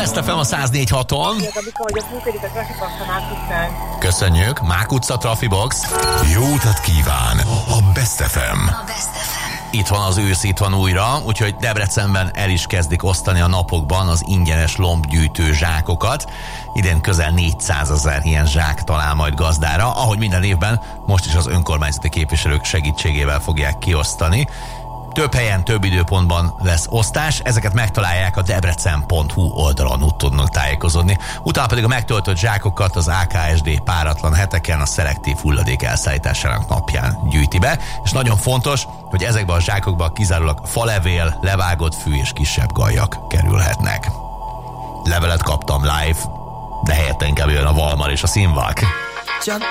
Best FM a 104.6-on. Köszönjük. Mák utca Trafibox. Jó utat kíván a Best FM. Itt van az ősz, itt van újra, úgyhogy Debrecenben el is kezdik osztani a napokban az ingyenes lombgyűjtő zsákokat. Idén közel 400 000 ilyen zsák talál majd gazdára, ahogy minden évben most is az önkormányzati képviselők segítségével fogják kiosztani. Több helyen, több időpontban lesz osztás, ezeket megtalálják a debrecen.hu oldalon, úgy tudnak tájékozódni. Utána pedig a megtöltött zsákokat az AKSD páratlan heteken a szelektív hulladék elszállításának napján gyűjti be, és nagyon fontos, hogy ezekben a zsákokban kizárólag falevél, levágott fű és kisebb gajak kerülhetnek. Levelet kaptam live, de helyette inkább jön a Valmar és a színvak.